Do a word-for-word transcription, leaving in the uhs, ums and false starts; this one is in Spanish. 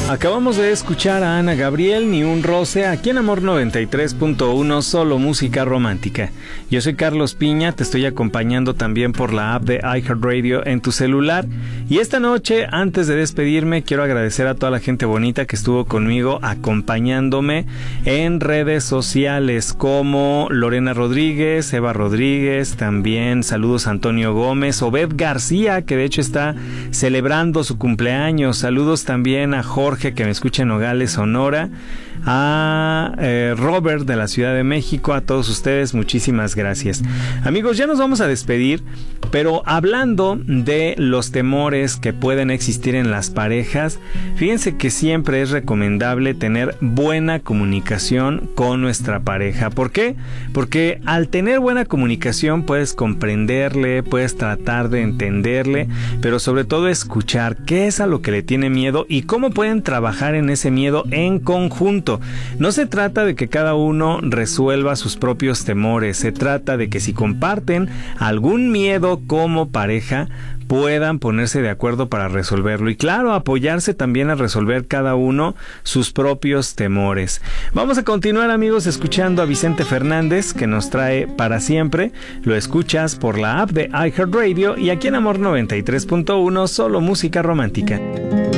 Acabamos de escuchar a Ana Gabriel, Ni un roce, aquí en Amor noventa y tres punto uno, solo música romántica. Yo soy Carlos Piña, te estoy acompañando también por la app de iHeartRadio en tu celular. Y esta noche, antes de despedirme, quiero agradecer a toda la gente bonita que estuvo conmigo acompañándome en redes sociales como Lorena Rodríguez, Eva Rodríguez, también saludos a Antonio Gómez, Obed García, que de hecho está celebrando su cumpleaños, saludos también a Jorge, que me escucha en Nogales, Sonora, a eh, Robert de la Ciudad de México, a todos ustedes, muchísimas gracias. Amigos, ya nos vamos a despedir, pero hablando de los temores que pueden existir en las parejas, fíjense que siempre es recomendable tener buena comunicación con nuestra pareja. ¿Por qué? Porque al tener buena comunicación puedes comprenderle, puedes tratar de entenderle, pero sobre todo escuchar qué es a lo que le tiene miedo y cómo pueden trabajar en ese miedo en conjunto. No se trata de que cada uno resuelva sus propios temores, se trata de que si comparten algún miedo como pareja, puedan ponerse de acuerdo para resolverlo y claro, apoyarse también a resolver cada uno sus propios temores. Vamos a continuar, amigos, escuchando a Vicente Fernández, que nos trae Para Siempre. Lo escuchas por la app de iHeartRadio y aquí en Amor noventa y tres punto uno, solo música romántica.